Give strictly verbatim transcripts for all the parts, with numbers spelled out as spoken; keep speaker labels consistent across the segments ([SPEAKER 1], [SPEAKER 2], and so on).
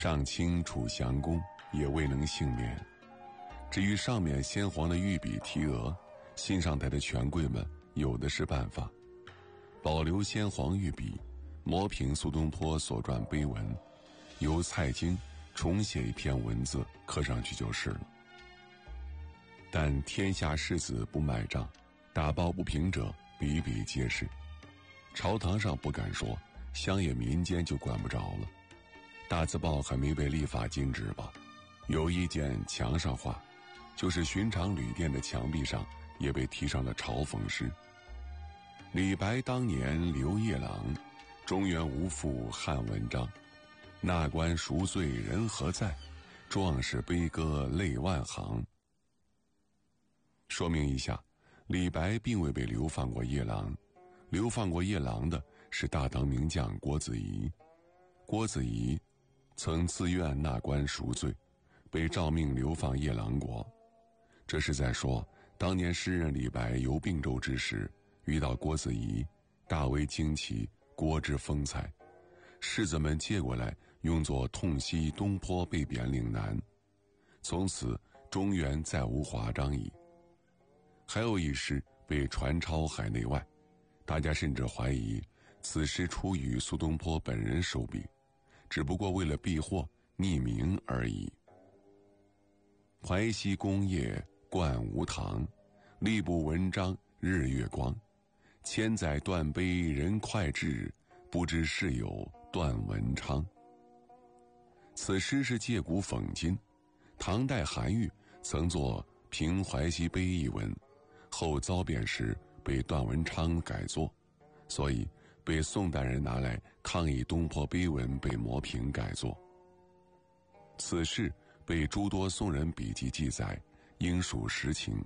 [SPEAKER 1] 上清楚降公也未能幸免。至于上面先皇的御笔题额，新上台的权贵们有的是办法，保留先皇御笔，磨平苏东坡所撰碑文，由蔡京重写一篇文字刻上去就是了。但天下士子不买账，打抱不平者比比皆是。朝堂上不敢说，乡野民间就管不着了。大字报还没被立法禁止吧？有意见墙上画，就是寻常旅店的墙壁上也被题上了嘲讽诗。李白当年留夜郎，中原无复汉文章。纳官赎罪人何在？壮士悲歌泪万行。说明一下，李白并未被流放过夜郎，流放过夜郎的是大唐名将郭子仪。郭子仪曾自愿纳官赎罪，被诏命流放夜郎国。这是在说，当年诗人李白游并州之时，遇到郭子仪，大为惊奇郭之风采，士子们借过来用作痛惜东坡被贬岭南，从此中原再无华章矣。还有一诗被传抄海内外，大家甚至怀疑此诗出于苏东坡本人手笔，只不过为了避祸匿名而已。淮西宫夜灌梧塘，吏部文章日月光。千载断碑人快至，不知是有段文昌。此诗是借古讽今，唐代韩愈曾作《平淮西碑》一文，后遭贬时被段文昌改作，所以被宋代人拿来抗议东坡碑文被磨平改作。此事被诸多宋人笔记记载，应属实情。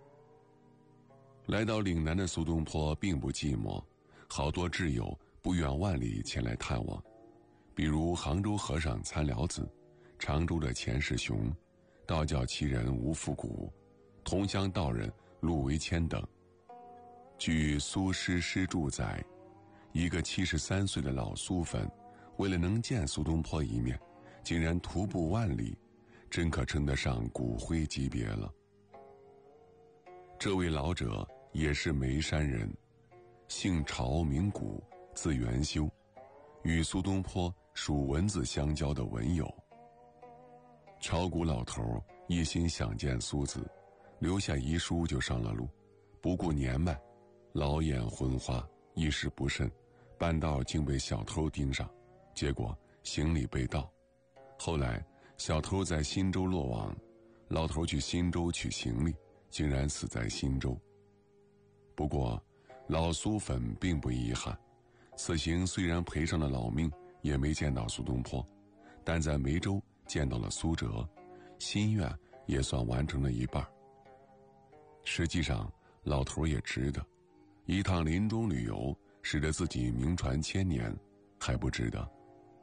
[SPEAKER 1] 来到岭南的苏东坡并不寂寞，好多挚友不远万里前来探望，比如杭州和尚参辽子、常州的钱世雄、道教奇人吴复古、同乡道人陆维谦等。据苏诗诗注载，一个七十三岁的老苏粉，为了能见苏东坡一面，竟然徒步万里，真可称得上骨灰级别了。这位老者也是眉山人，姓曹名古，字元修，与苏东坡属文字相交的文友。曹古老头一心想见苏子，留下遗书就上了路，不顾年迈，老眼昏花，一时不慎，半道竟被小偷盯上，结果行李被盗。后来小偷在新州落网，老头去新州取行李，竟然死在新州。不过老苏粉并不遗憾，此行虽然赔上了老命，也没见到苏东坡，但在梅州见到了苏辙，心愿也算完成了一半。实际上老头也值得，一趟林中旅游使得自己名传千年，还不值得？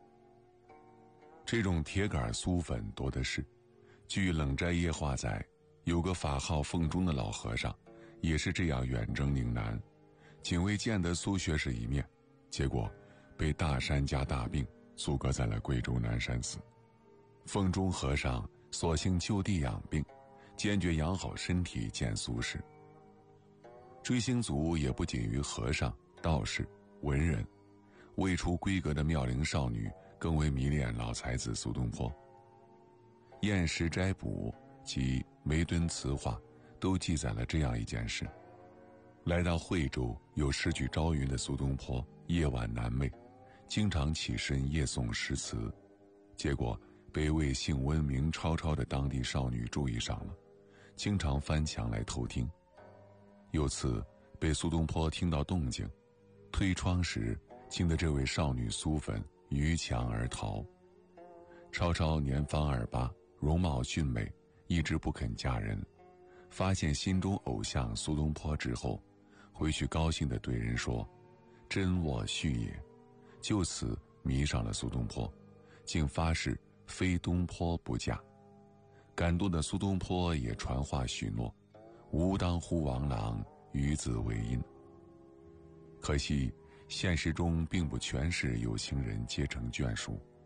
[SPEAKER 1] 这种铁杆苏粉多的是。据冷斋夜话载，有个法号凤中的老和尚，也是这样远征岭南，仅为见得苏学士一面，结果被大山加大病，阻隔在了贵州南山寺。凤中和尚索性就地养病，坚决养好身体见苏轼。追星族也不仅于和尚、道士、文人，未出闺阁的妙龄少女更为迷恋老才子苏东坡。砚石斋补及梅敦词话都记载了这样一件事：来到惠州有诗句朝云的苏东坡夜晚难寐，经常起身夜诵诗词，结果被位姓温名超超的当地少女注意上了，经常翻墙来偷听。有次被苏东坡听到动静，推窗时惊得这位少女苏粉逾墙而逃。超超年方二八，容貌俊美，一直不肯嫁人。发现心中偶像苏东坡之后，回去高兴地对人说：“真我婿也。”就此迷上了苏东坡，竟发誓非东坡不嫁。感动的苏东坡也传话许诺：“吾当呼王郎，与子为姻。”可惜现实中并不全是有情人结成眷属，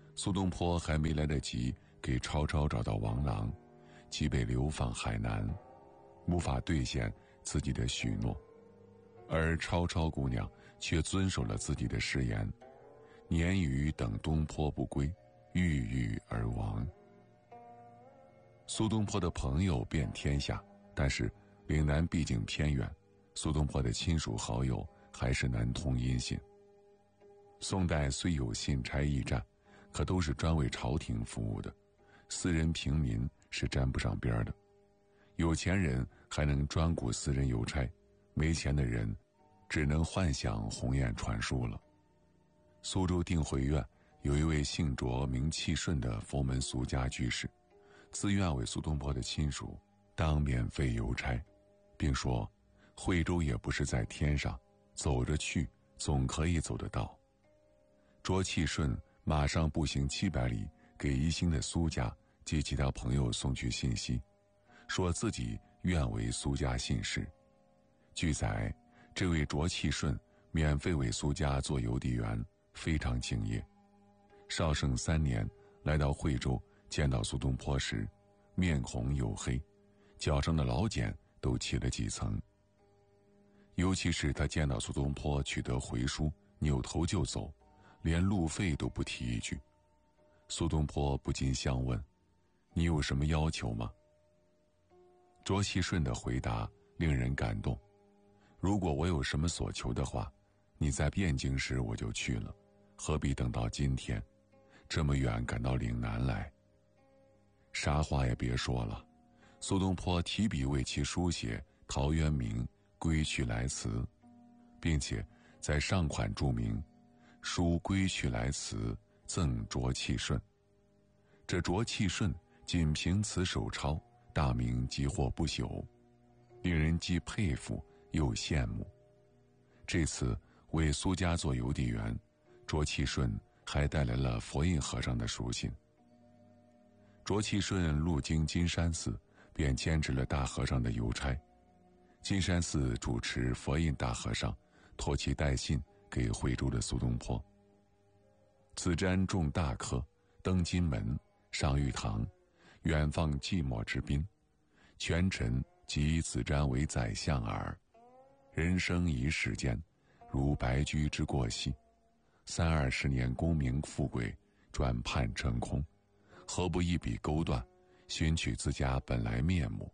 [SPEAKER 1] 苏东坡还没来得及给超超找到王郎，即被流放海南，无法兑现自己的许诺。而超超姑娘却遵守了自己的誓言，年余等东坡不归，郁郁而亡。苏东坡的朋友遍天下，但是岭南毕竟偏远，苏东坡的亲属好友还是难通音信。宋代虽有信差驿站，可都是专为朝廷服务的，私人平民是沾不上边的。有钱人还能专雇私人邮差，没钱的人只能幻想鸿雁传书了。苏州定慧院有一位姓卓名气顺的佛门俗家居士，自愿为苏东坡的亲属当免费邮差，并说惠州也不是在天上，走着去总可以走得到。卓气顺马上步行七百里，给宜兴的苏家及其他朋友送去信息，说自己愿为苏家信士。据载，这位卓气顺免费为苏家做邮递员，非常敬业。绍圣三年来到惠州，见到苏东坡时，面孔黝黑，脚上的老茧都起了几层。尤其是他见到苏东坡取得回书，扭头就走，连路费都不提一句。苏东坡不禁相问：“你有什么要求吗？”卓其顺的回答令人感动：“如果我有什么所求的话，你在汴京时我就去了，何必等到今天，这么远赶到岭南来？”啥话也别说了，苏东坡提笔为其书写陶渊明《归去来辞》，并且在上款注明书归去来辞赠卓气顺。这卓气顺仅凭此手抄，大名即获不朽，令人既佩服又羡慕。这次为苏家做邮递员，卓气顺还带来了佛印和尚的书信。卓气顺路经金山寺，便兼职了大和尚的邮差。金山寺主持佛印大和尚托其带信给惠州的苏东坡。此瞻中大客，登金门，上玉堂，远放寂寞之宾，权臣即以此瞻为宰相耳。人生一世间，如白驹之过隙，三二十年功名富贵，转盼成空，何不一笔勾断，寻取自家本来面目？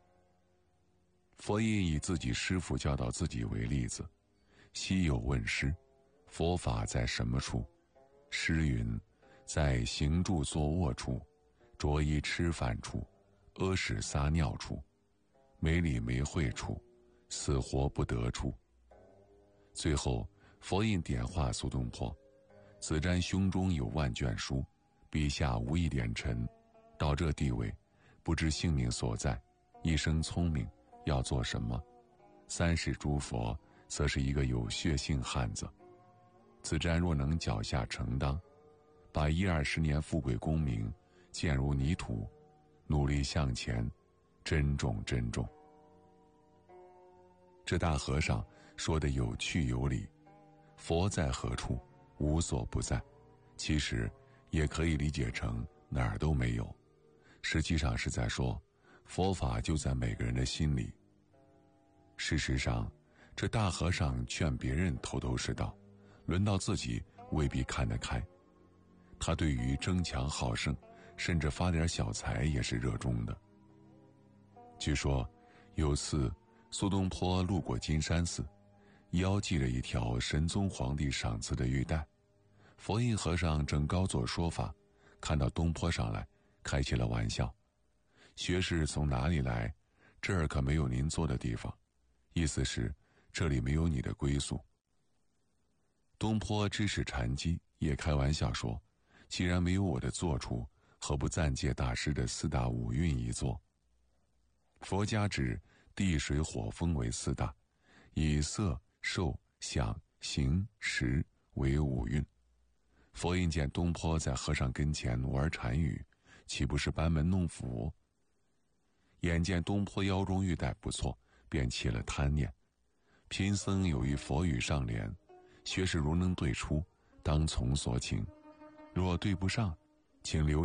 [SPEAKER 1] 佛印以自己师父教导自己为例子，昔有问师，佛法在什么处？诗云：在行住坐卧处，着衣吃饭处，屙屎撒尿处，没理没会处，死活不得处。最后佛印点化苏东坡：子瞻胸中有万卷书，笔下无一点尘，到这地位，不知性命所在，一生聪明要做什么？三世诸佛则是一个有血性汉子。子瞻若能脚下承当，把一二十年富贵功名渐如泥土，努力向前，珍重珍重。这大和尚说的有趣有理，佛在何处，无所不在，其实也可以理解成哪儿都没有，实际上是在说佛法就在每个人的心里。事实上，这大和尚劝别人头头是道，轮到自己未必看得开。他对于争强好胜，甚至发点小财也是热衷的。据说有次苏东坡路过金山寺，腰系了一条神宗皇帝赏赐的玉带，佛印和尚正高作说法，看到东坡上来，开起了玩笑：学士从哪里来？这儿可没有您坐的地方，意思是这里没有你的归宿。东坡知识禅机，也开玩笑说：既然没有我的坐处，何不暂借大师的四大五蕴一座？佛家指地水火风为四大，以色受想行识为五蕴。佛印见东坡在和尚跟前玩禅语，岂不是班门弄斧？眼见东坡腰中玉带不错，便起了贪念。贫僧有一佛语上联，学士如能对出，当从所请。 若对不上，请留